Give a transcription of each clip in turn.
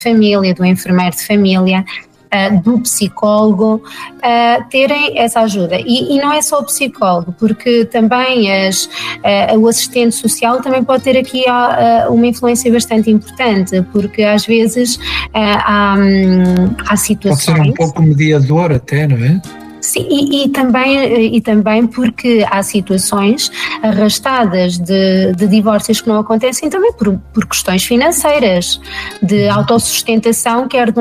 família, do enfermeiro de família, do psicólogo, terem essa ajuda. E não é só o psicólogo, porque também o assistente social também pode ter aqui uma influência bastante importante, porque às vezes há situações... Pode ser um pouco mediador até, não é? Sim, e também porque há situações arrastadas de divórcios que não acontecem também por questões financeiras, de autossustentação, quer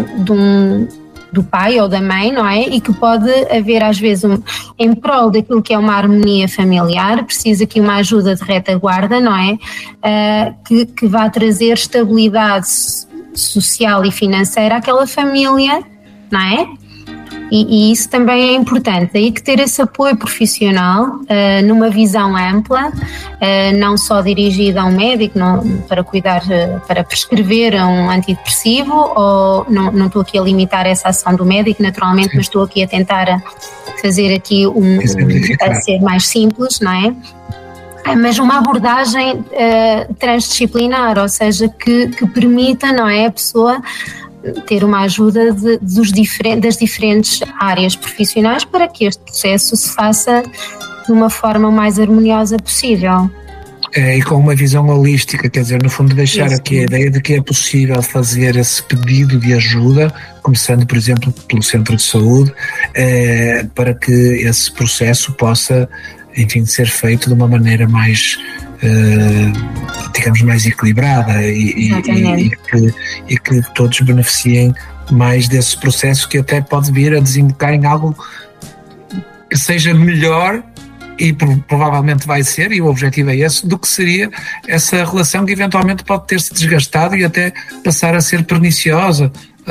do pai ou da mãe, não é? E que pode haver às vezes, em prol daquilo que é uma harmonia familiar, precisa aqui uma ajuda de retaguarda, não é? Que vá trazer estabilidade social e financeira àquela família, não é? E isso também é importante, daí que ter esse apoio profissional numa visão ampla, não só dirigida a um médico para cuidar, para prescrever um antidepressivo, ou não estou aqui a limitar essa ação do médico naturalmente, sim, mas estou aqui a tentar fazer aqui a ser mais simples, não é? Mas uma abordagem transdisciplinar, ou seja, que permita, não é, a pessoa ter uma ajuda das diferentes áreas profissionais para que este processo se faça de uma forma mais harmoniosa possível. E com uma visão holística, quer dizer, no fundo deixar isso, aqui a ideia de que é possível fazer esse pedido de ajuda, começando, por exemplo, pelo centro de saúde, para que esse processo possa, enfim, ser feito de uma maneira mais... digamos, mais equilibrada e que todos beneficiem mais desse processo, que até pode vir a desembocar em algo que seja melhor, e provavelmente vai ser, e o objetivo é esse, do que seria essa relação que eventualmente pode ter-se desgastado e até passar a ser perniciosa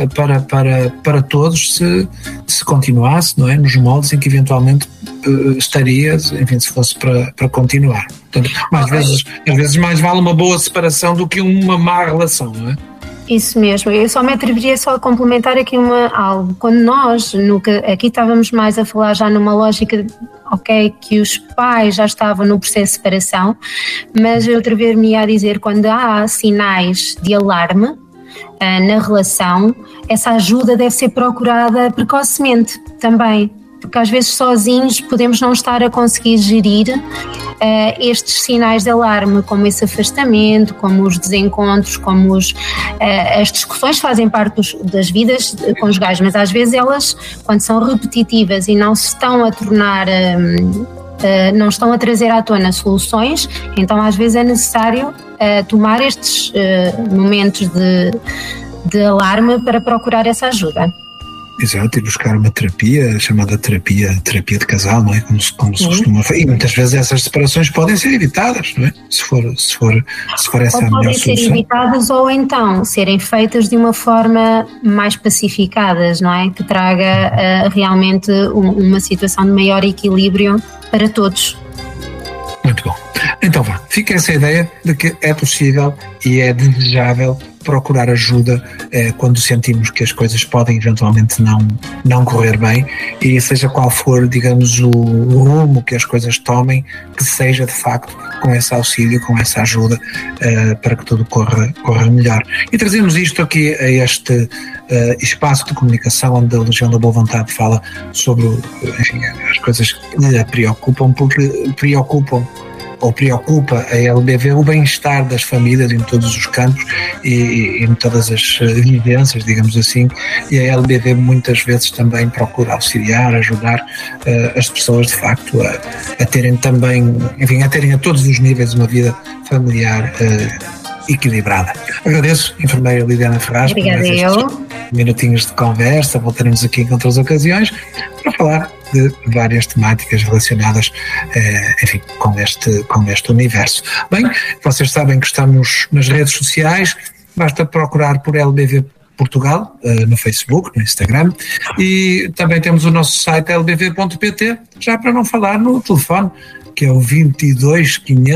para todos se continuasse, não é, nos moldes em que eventualmente estaria, enfim, se fosse para continuar. Portanto, às vezes mais vale uma boa separação do que uma má relação, não é? Isso mesmo, eu só me atreveria a complementar aqui algo. Quando nós, aqui estávamos mais a falar já numa lógica, ok, que os pais já estavam no processo de separação, mas eu atrever-me a dizer, quando há sinais de alarme na relação, essa ajuda deve ser procurada precocemente também, porque às vezes sozinhos podemos não estar a conseguir gerir estes sinais de alarme, como esse afastamento, como os desencontros, como as discussões fazem parte das vidas conjugais, mas às vezes elas, quando são repetitivas e não se estão a tornar... não estão a trazer à tona soluções, então às vezes é necessário tomar estes momentos de alarme para procurar essa ajuda. Exato, e buscar uma terapia, chamada terapia de casal, não é? Como se costuma fazer. E muitas vezes essas separações podem ser evitadas, não é? Se for essa a melhor solução. Podem ser evitadas ou então serem feitas de uma forma mais pacificadas, não é? Que traga realmente uma situação de maior equilíbrio para todos. Muito bom. Então vá, fica essa ideia de que é possível e é desejável procurar ajuda quando sentimos que as coisas podem eventualmente não correr bem, e seja qual for, digamos, o rumo que as coisas tomem, que seja de facto com esse auxílio, com essa ajuda, para que tudo corra melhor. E trazemos isto aqui a este espaço de comunicação onde a Legião da Boa Vontade fala sobre, enfim, as coisas que lhe preocupam, porque preocupa a LBV o bem-estar das famílias em todos os campos e em todas as vivências, digamos assim, e a LBV muitas vezes também procura auxiliar, ajudar as pessoas de facto a terem também, enfim, a terem a todos os níveis uma vida familiar equilibrada. Agradeço, enfermeira Lidiana Ferraz, por mais estes minutinhos de conversa. Voltaremos aqui em outras ocasiões para falar de várias temáticas relacionadas, enfim, com este universo. Bem, vocês sabem que estamos nas redes sociais, basta procurar por LBV Portugal, no Facebook, no Instagram, e também temos o nosso site lbv.pt, já para não falar no telefone, que é o 22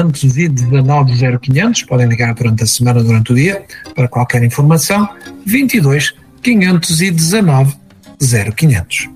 519 0500, podem ligar durante a semana, durante o dia, para qualquer informação, 22 519 0500.